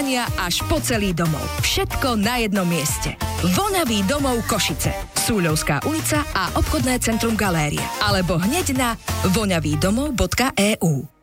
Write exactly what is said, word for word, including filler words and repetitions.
spania až po celý domov. Všetko na jednom mieste. Voňavý domov Košice. Súľovská ulica a obchodné centrum Galéria. Alebo hneď na voňavý domov bodka é ú.